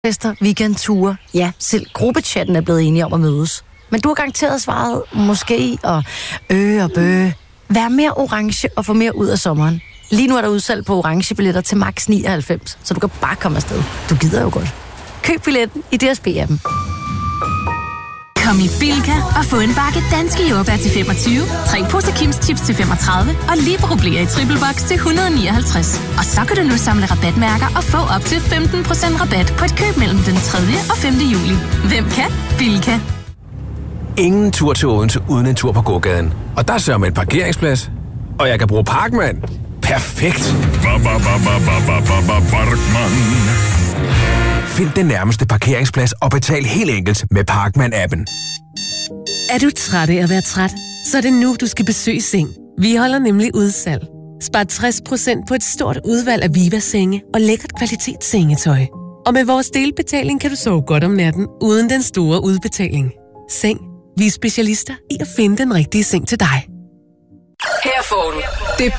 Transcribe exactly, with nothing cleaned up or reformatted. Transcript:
fester, weekendture. Ja, selv gruppechatten er blevet enige om at mødes. Men du har garanteret svaret måske og øh og bøh. Vær mere orange og få mere ud af sommeren. Lige nu er der udsalg på orange billetter til max nioghalvfems, så du kan bare komme afsted. Du gider jo godt. Køb billetten i D S B-appen. Kom i Bilka og få en bakke danske jordbær til femogtyve, tre poser Kims Chips til femogtredive og Libero bliver i triple box til et hundrede og nioghalvtreds. Og så kan du nu samle rabatmærker og få op til femten procent rabat på et køb mellem den tredje og femte juli. Hvem kan? Bilka. Ingen tur til Odense uden en tur på gågaden. Og der sørger med en parkeringsplads. Og jeg kan bruge Parkman. Perfekt. Find den nærmeste parkeringsplads og betal helt enkelt med Parkman-appen. Er du træt af at være træt? Så er det nu, du skal besøge Seng. Vi holder nemlig udsalg. Spar tres procent på et stort udvalg af Viva-senge og lækkert kvalitetssengetøj. Og med vores delbetaling kan du sove godt om natten, uden den store udbetaling. Seng. Vi er specialister i at finde den rigtige seng til dig. Her får du det